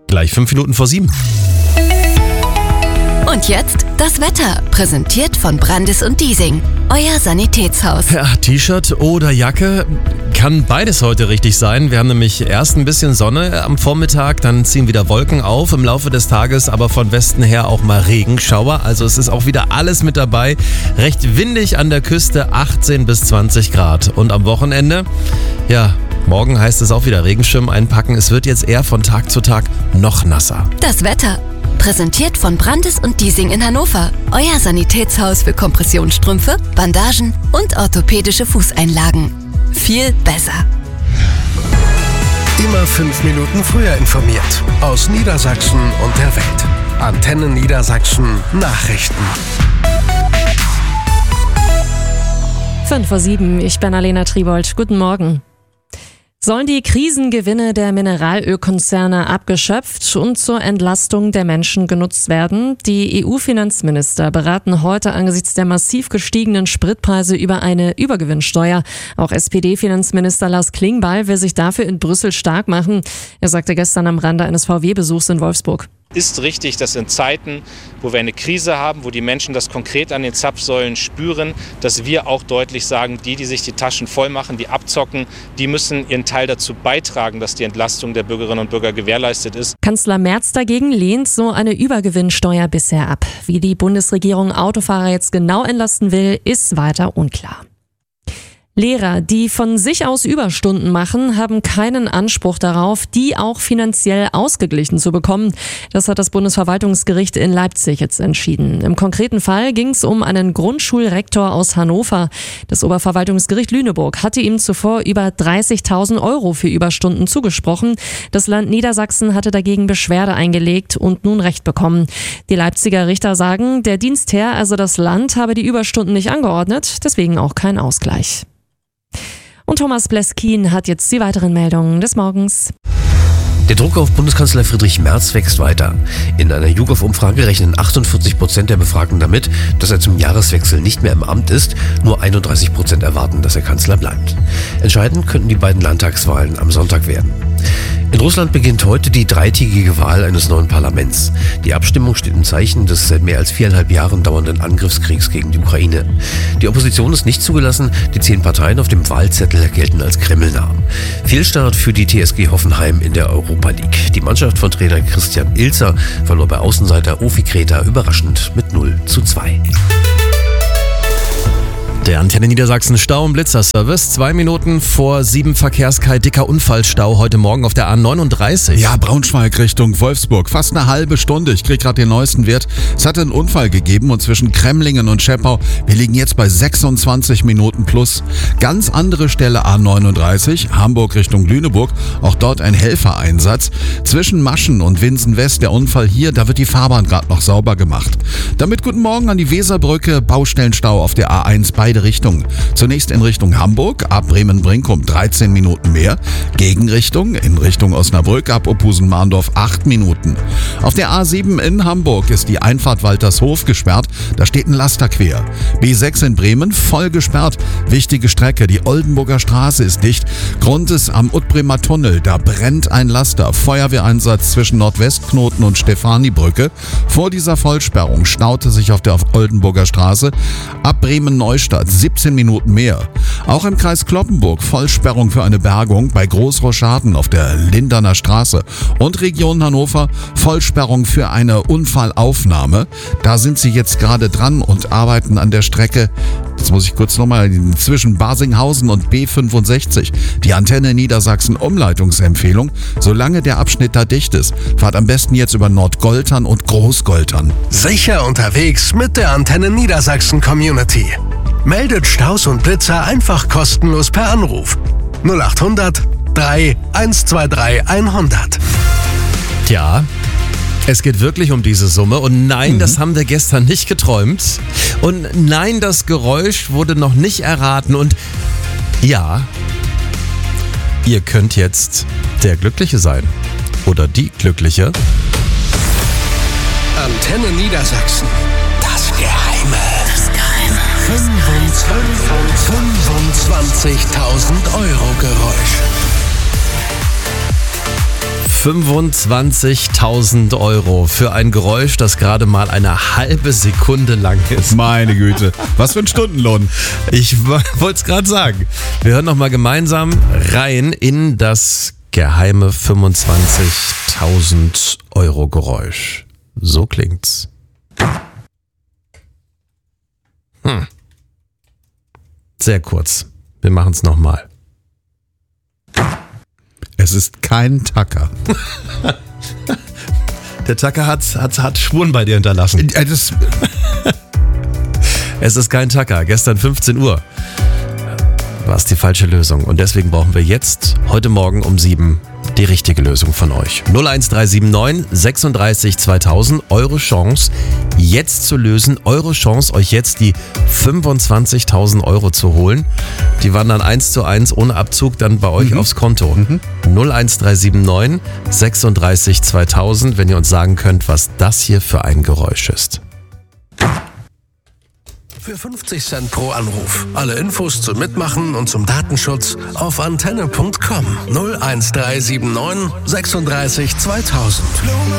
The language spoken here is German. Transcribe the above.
Gleich 5 Minuten vor 7. Und jetzt das Wetter, präsentiert von Brandis und Diesing, euer Sanitätshaus. Ja, T-Shirt oder Jacke, kann beides heute richtig sein. Wir haben nämlich erst ein bisschen Sonne am Vormittag, dann ziehen wieder Wolken auf im Laufe des Tages, aber von Westen her auch mal Regenschauer. Also es ist auch wieder alles mit dabei. Recht windig an der Küste, 18 bis 20 Grad. Und am Wochenende, ja, morgen heißt es auch wieder Regenschirm einpacken. Es wird jetzt eher von Tag zu Tag noch nasser. Das Wetter, präsentiert von Brandis und Diesing in Hannover, euer Sanitätshaus für Kompressionsstrümpfe, Bandagen und orthopädische Fußeinlagen. Viel besser. Immer 5 Minuten früher informiert. Aus Niedersachsen und der Welt. Antenne Niedersachsen Nachrichten. 5:07, ich bin Alena Tribold. Guten Morgen. Sollen die Krisengewinne der Mineralölkonzerne abgeschöpft und zur Entlastung der Menschen genutzt werden? Die EU-Finanzminister beraten heute angesichts der massiv gestiegenen Spritpreise über eine Übergewinnsteuer. Auch SPD-Finanzminister Lars Klingbeil will sich dafür in Brüssel stark machen. Er sagte gestern am Rande eines VW-Besuchs in Wolfsburg. Ist richtig, dass in Zeiten, wo wir eine Krise haben, wo die Menschen das konkret an den Zapfsäulen spüren, dass wir auch deutlich sagen, die sich die Taschen voll machen, die abzocken, die müssen ihren Teil dazu beitragen, dass die Entlastung der Bürgerinnen und Bürger gewährleistet ist. Kanzler Merz dagegen lehnt so eine Übergewinnsteuer bisher ab. Wie die Bundesregierung Autofahrer jetzt genau entlasten will, ist weiter unklar. Lehrer, die von sich aus Überstunden machen, haben keinen Anspruch darauf, die auch finanziell ausgeglichen zu bekommen. Das hat das Bundesverwaltungsgericht in Leipzig jetzt entschieden. Im konkreten Fall ging es um einen Grundschulrektor aus Hannover. Das Oberverwaltungsgericht Lüneburg hatte ihm zuvor über 30.000 Euro für Überstunden zugesprochen. Das Land Niedersachsen hatte dagegen Beschwerde eingelegt und nun Recht bekommen. Die Leipziger Richter sagen, der Dienstherr, also das Land, habe die Überstunden nicht angeordnet, deswegen auch kein Ausgleich. Und Thomas Bleskin hat jetzt die weiteren Meldungen des Morgens. Der Druck auf Bundeskanzler Friedrich Merz wächst weiter. In einer YouGov-Umfrage rechnen 48% der Befragten damit, dass er zum Jahreswechsel nicht mehr im Amt ist. Nur 31% erwarten, dass er Kanzler bleibt. Entscheidend könnten die beiden Landtagswahlen am Sonntag werden. In Russland beginnt heute die dreitägige Wahl eines neuen Parlaments. Die Abstimmung steht im Zeichen des seit mehr als 4,5 Jahren dauernden Angriffskriegs gegen die Ukraine. Die Opposition ist nicht zugelassen, die 10 Parteien auf dem Wahlzettel gelten als kremlnah. Fehlstart für die TSG Hoffenheim in der Europa League. Die Mannschaft von Trainer Christian Ilzer verlor bei Außenseiter Ofi Kreta überraschend mit 0:2. Der Antenne Niedersachsen Stau- und Blitzerservice. 2 Minuten vor 7 Verkehrskalt, dicker Unfallstau heute Morgen auf der A39. Ja, Braunschweig Richtung Wolfsburg. Fast eine halbe Stunde. Ich kriege gerade den neuesten Wert. Es hatte einen Unfall gegeben und zwischen Kremlingen und Scheppau, wir liegen jetzt bei 26 Minuten plus. Ganz andere Stelle A39, Hamburg Richtung Lüneburg. Auch dort ein Helfereinsatz. Zwischen Maschen und Winsen West der Unfall hier, da wird die Fahrbahn gerade noch sauber gemacht. Damit guten Morgen an die Weserbrücke, Baustellenstau auf der A1 beide Richtungen. Zunächst in Richtung Hamburg, ab Bremen-Brink um 13 Minuten mehr. Gegenrichtung in Richtung Osnabrück, ab Opusen-Mahndorf 8 Minuten. Auf der A7 in Hamburg ist die Einfahrt Waltershof gesperrt. Da steht ein Laster quer. B6 in Bremen voll gesperrt. Wichtige Strecke, die Oldenburger Straße ist dicht. Grund ist am Utbremer Tunnel. Da brennt ein Laster. Feuerwehreinsatz zwischen Nordwestknoten und Stefanibrücke. Vor dieser Vollsperrung staute sich auf der Oldenburger Straße. Ab Bremen-Neustadt 17 Minuten mehr. Auch im Kreis Cloppenburg Vollsperrung für eine Bergung bei Großroschaden auf der Linderner Straße. Und Region Hannover Vollsperrung für eine Unfallaufnahme. Da sind sie jetzt gerade dran und arbeiten an der Strecke. Jetzt muss ich kurz nochmal zwischen Basinghausen und B65. Die Antenne Niedersachsen Umleitungsempfehlung. Solange der Abschnitt da dicht ist, fahrt am besten jetzt über Nordgoltern und Großgoltern. Sicher unterwegs mit der Antenne Niedersachsen Community. Meldet Staus und Blitzer einfach kostenlos per Anruf. 0800 3 123 100. Tja, es geht wirklich um diese Summe und nein, das haben wir gestern nicht geträumt und nein, das Geräusch wurde noch nicht erraten und ja, ihr könnt jetzt der Glückliche sein oder die Glückliche. Antenne Niedersachsen. Das Geheime. 25.000 Euro Geräusch. 25.000 Euro für ein Geräusch, das gerade mal eine halbe Sekunde lang ist. Meine Güte. Was für ein Stundenlohn. Ich wollte es gerade sagen. Wir hören nochmal gemeinsam rein in das geheime 25.000 Euro Geräusch. So klingt's. Sehr kurz. Wir machen es nochmal. Es ist kein Tacker. Der Tacker hat Spuren bei dir hinterlassen. Es ist kein Tacker. Gestern 15 Uhr war es die falsche Lösung. Und deswegen brauchen wir jetzt, heute Morgen um 7, die richtige Lösung von euch. 01379 36 2000, eure Chance jetzt zu lösen. Eure Chance, euch jetzt die 25.000 Euro zu holen. Die wandern 1:1 ohne Abzug dann bei euch aufs Konto. 01379 36 2000, wenn ihr uns sagen könnt, was das hier für ein Geräusch ist. Für 50 Cent pro Anruf. Alle Infos zum Mitmachen und zum Datenschutz auf antenne.com. 01379 36 2000.